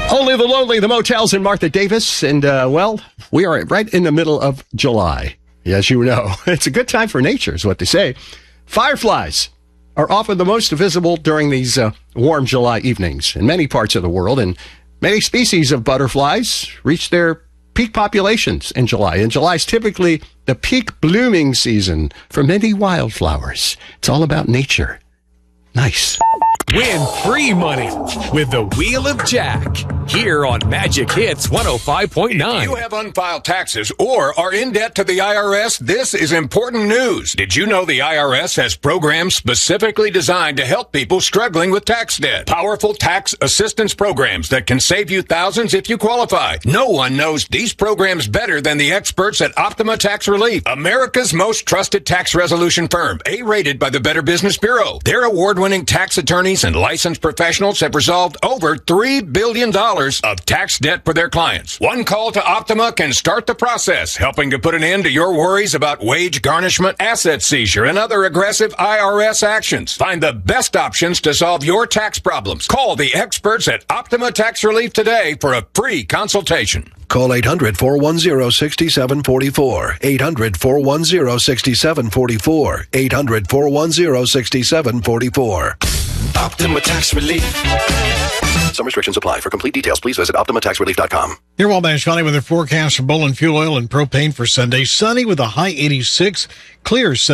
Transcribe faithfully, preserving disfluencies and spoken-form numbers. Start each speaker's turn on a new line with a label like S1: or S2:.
S1: Only the Lonely, the Motels, and Martha Davis. And, uh, well, we are right in the middle of July. As you know, it's a good time for nature, is what they say. Fireflies are often the most visible during these uh, warm July evenings in many parts of the world. And many species of butterflies reach their peak populations in July. And July is typically the peak blooming season for many wildflowers. It's all about nature. Nice.
S2: Win free money with the Wheel of Jack here on Magic Hits one oh five point nine.
S3: If you have unfiled taxes or are in debt to the I R S, this is important news. Did you know the I R S has programs specifically designed to help people struggling with tax debt? Powerful tax assistance programs that can save you thousands if you qualify. No one knows these programs better than the experts at Optima Tax Relief, America's most trusted tax resolution firm, A-rated by the Better Business Bureau. Their award-winning tax attorneys and licensed professionals have resolved over three billion dollars of tax debt for their clients. One call to Optima can start the process, helping to put an end to your worries about wage garnishment, asset seizure, and other aggressive I R S actions. Find the best options to solve your tax problems. Call the experts at Optima Tax Relief today for a free consultation.
S4: Call eight hundred, four one zero, six seven four four. eight hundred, four one zero, six seven four four. eight hundred, four one zero, six seven four four.
S5: Optima Tax Relief.
S4: Some restrictions apply. For complete details, please visit Optima Tax Relief dot com.
S6: Here, Wabash Valley with a forecast for Bolin Fuel Oil and Propane for Sunday. Sunny with a high eighty-six. Clear